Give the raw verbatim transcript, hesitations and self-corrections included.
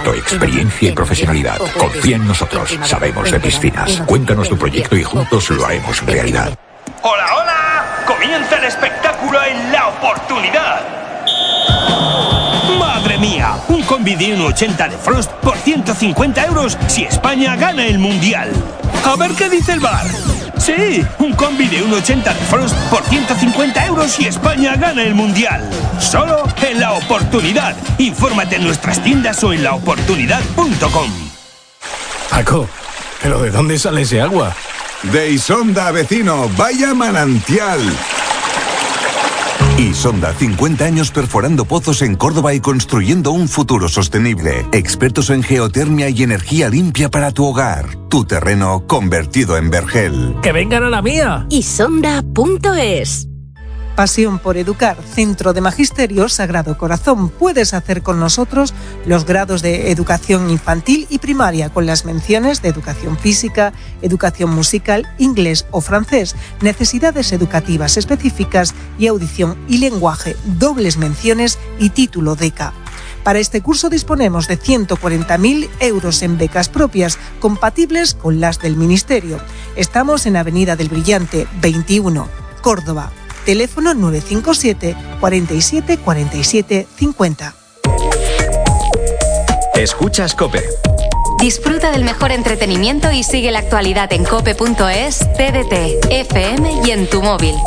Talento, experiencia y profesionalidad. Confía en nosotros. Sabemos de piscinas. Cuéntanos tu proyecto y juntos lo haremos realidad. ¡Hola, hola! Comienza el espectáculo en La Oportunidad. ¡Madre mía! Un combi de uno ochenta de Frost por ciento cincuenta euros si España gana el Mundial. A ver qué dice el bar. Sí, un combi de uno ochenta de Frost por ciento cincuenta euros si España gana el Mundial. Solo en La Oportunidad. Infórmate en nuestras tiendas o en la oportunidad punto com. Paco, ¿pero de dónde sale ese agua? De Isonda, vecino. Vaya manantial. Isonda, cincuenta años perforando pozos en Córdoba y construyendo un futuro sostenible. Expertos en geotermia y energía limpia para tu hogar. Tu terreno convertido en vergel. ¡Que vengan a la mía! Isonda punto es. Pasión por educar, Centro de Magisterio Sagrado Corazón. Puedes hacer con nosotros los grados de educación infantil y primaria con las menciones de educación física, educación musical, inglés o francés, necesidades educativas específicas y audición y lenguaje, dobles menciones y título D E C A. Para este curso disponemos de ciento cuarenta mil euros en becas propias, compatibles con las del Ministerio. Estamos en Avenida del Brillante, veintiuno, Córdoba. Teléfono nueve cinco siete, cuarenta y siete, cuarenta y siete, cincuenta. Escuchas COPE. Disfruta del mejor entretenimiento y sigue la actualidad en cope punto es, T D T, F M y en tu móvil.